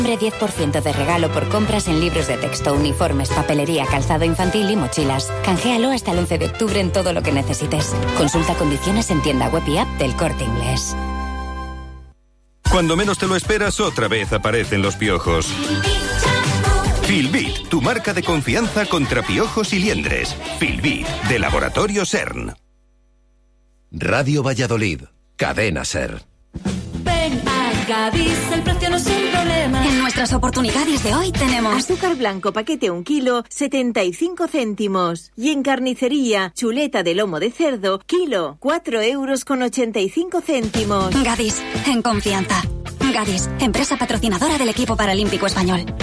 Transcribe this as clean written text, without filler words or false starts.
Siempre 10% de regalo por compras en libros de texto, uniformes, papelería, calzado infantil y mochilas. Canjéalo hasta el 11 de octubre en todo lo que necesites. Consulta condiciones en tienda web y app del Corte Inglés. Cuando menos te lo esperas, otra vez aparecen los piojos. Filbit, tu marca de confianza contra piojos y liendres. Filbit, de Laboratorio SERN. Radio Valladolid, Cadena SER. Ven a Gadis, el precio no es un problema. En nuestras oportunidades de hoy tenemos azúcar blanco paquete 1 kilo, 75 céntimos. Y en carnicería, chuleta de lomo de cerdo, kilo, 4,85 €. Gadis, en confianza. Gadis, empresa patrocinadora del equipo paralímpico español.